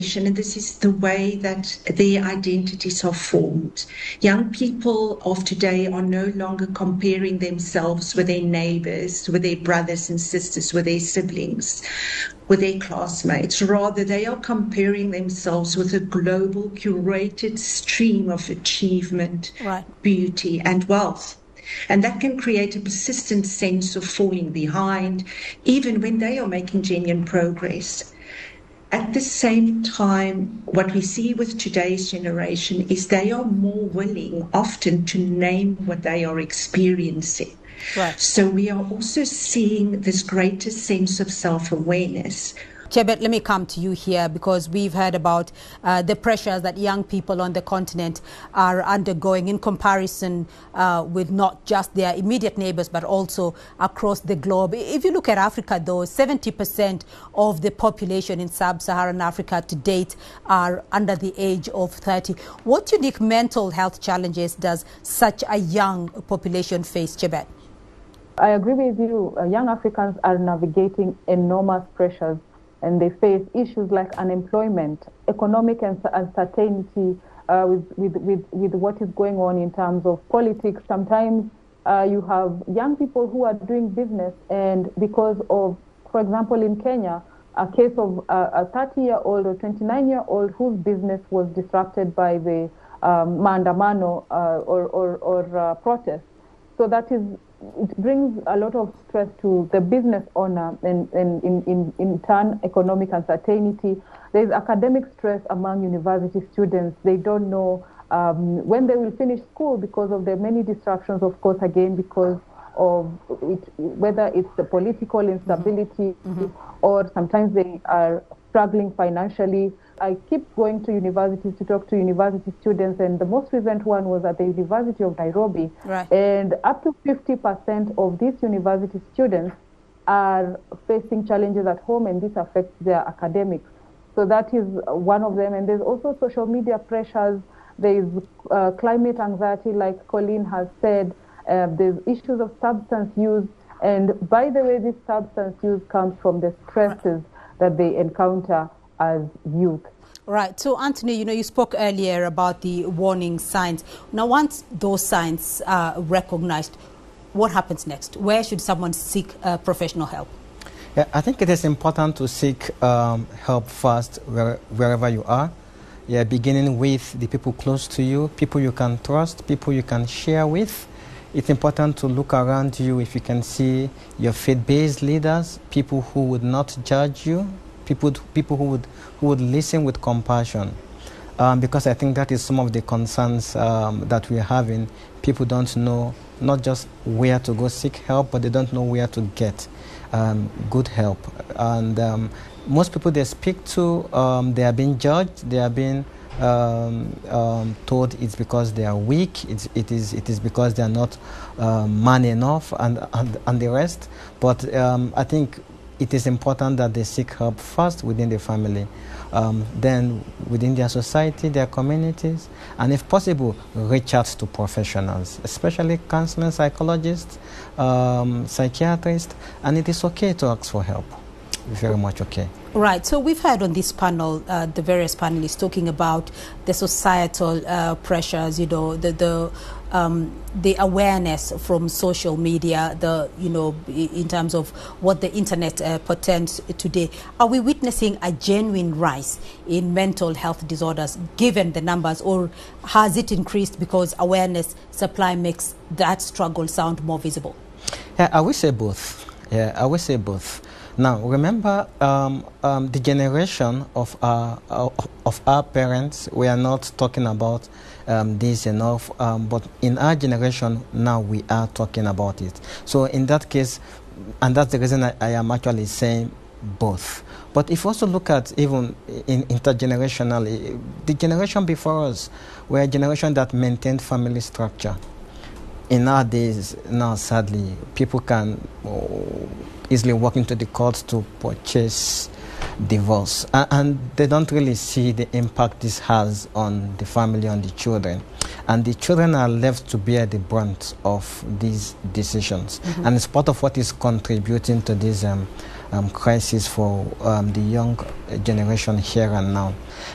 and this is the way that their identities are formed. Young people of today are no longer comparing themselves with their neighbors, with their brothers and sisters, with their siblings, with their classmates. Rather, they are comparing themselves with a global curated stream of achievement, beauty, and wealth. And that can create a persistent sense of falling behind, even when they are making genuine progress. At the same time, what we see with today's generation is they are more willing often to name what they are experiencing. Right. So we are also seeing this greater sense of self-awareness. Chebet, let me come to you here, because we've heard about the pressures that young people on the continent are undergoing in comparison with not just their immediate neighbors, but also across the globe. If you look at Africa, though, 70% of the population in sub-Saharan Africa to date are under the age of 30. What unique mental health challenges does such a young population face, Chebet? I agree with you. Young Africans are navigating enormous pressures, and they face issues like unemployment, economic uncertainty with what is going on in terms of politics. Sometimes you have young people who are doing business, and because of, for example, in Kenya, a case of a 30-year-old or 29-year-old whose business was disrupted by the maandamano or protest. So it brings a lot of stress to the business owner, and in turn economic uncertainty. There's academic stress among university students. They don't know when they will finish school because of the many disruptions, of course, again, because of whether it's the political instability or sometimes they are struggling financially. I keep going to universities to talk to university students, and the most recent one was at the University of Nairobi. Right. And up to 50% of these university students are facing challenges at home, and this affects their academics. So that is one of them. And there's also social media pressures. There's climate anxiety, like Colleen has said. There's issues of substance use. And by the way, this substance use comes from the stresses that they encounter as youth. Right. So, Anthony, you spoke earlier about the warning signs. Now, once those signs are recognized, what happens next? Where should someone seek professional help? Yeah, I think it is important to seek help first wherever you are. Yeah, beginning with the people close to you, people you can trust, people you can share with. It's important to look around you if you can see your faith-based leaders, people who would not judge you, people who would listen with compassion, because I think that is some of the concerns that we're having. People don't know not just where to go seek help, but they don't know where to get good help. And most people they speak to, they are being judged, they are being told it's because they are weak, it is because they are not man enough, and the rest. But I think it is important that they seek help first within the family, then within their society, their communities, and if possible, reach out to professionals, especially counselors, psychologists, psychiatrists, and it is okay to ask for help. Very much okay. Right. So we've heard on this panel the various panelists talking about the societal pressures, the awareness from social media, in terms of what the internet portends today. Are we witnessing a genuine rise in mental health disorders given the numbers, or has it increased because awareness supply makes that struggle sound more visible? Yeah, I will say both. Now, remember, the generation of our parents, we are not talking about this enough, but in our generation now we are talking about it. So in that case, and that's the reason I am actually saying both. But if you also look at even intergenerationally, the generation before us were a generation that maintained family structure. In our days, now sadly, people can easily walk into the courts to purchase divorce, and they don't really see the impact this has on the family, on the children. And the children are left to bear the brunt of these decisions. And it's part of what is contributing to this crisis for the young generation here and now.